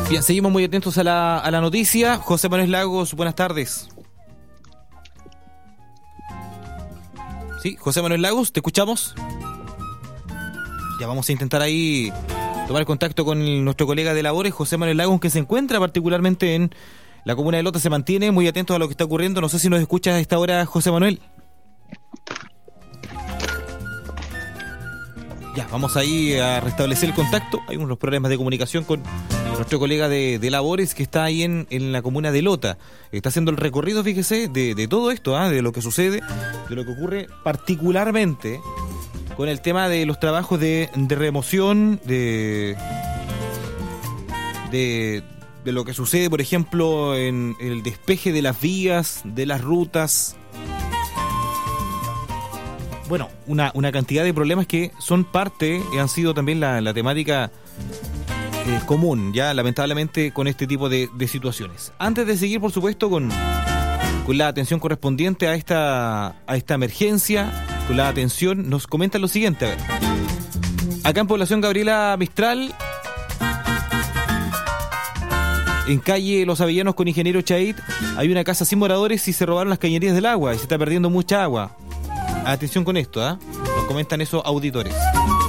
Bien, seguimos muy atentos a la noticia. José Manuel Lagos, buenas tardes. Sí, José Manuel Lagos, ¿te escuchamos? Ya vamos a intentar ahí tomar contacto con nuestro colega de labores, José Manuel Lagos, que se encuentra particularmente en la comuna de Lota. Se mantiene muy atento a lo que está ocurriendo. No sé si nos escuchas a esta hora, José Manuel. Ya, vamos ahí a restablecer el contacto. Hay unos problemas de comunicación con nuestro colega de labores que está ahí en la comuna de Lota. Está haciendo el recorrido, fíjese, de todo esto, de lo que sucede, de lo que ocurre particularmente con el tema de los trabajos de remoción, de lo que sucede, por ejemplo, en el despeje de las vías, de las rutas. Bueno, una cantidad de problemas que son parte y han sido también la temática común, ya lamentablemente, con este tipo de situaciones. Antes de seguir, por supuesto, con la atención correspondiente a esta emergencia, con la atención, nos comentan lo siguiente. A ver. Acá en Población Gabriela Mistral, en calle Los Avellanos con Ingeniero Chait, hay una casa sin moradores y se robaron las cañerías del agua y se está perdiendo mucha agua. Atención con esto, nos comentan esos auditores.